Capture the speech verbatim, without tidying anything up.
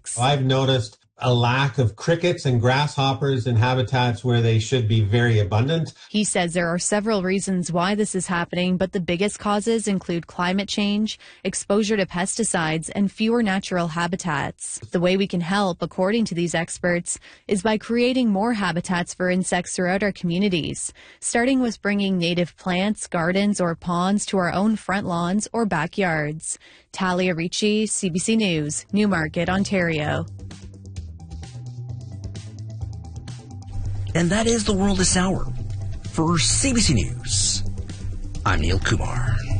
insects. I've noticed a lack of crickets and grasshoppers in habitats where they should be very abundant. He says there are several reasons why this is happening, but the biggest causes include climate change, exposure to pesticides, and fewer natural habitats. The way we can help, according to these experts, is by creating more habitats for insects throughout our communities, starting with bringing native plants, gardens, or ponds to our own front lawns or backyards. Talia Ricci, C B C News, Newmarket, Ontario. And that is the world this hour. For C B C News, I'm Neil Kumar.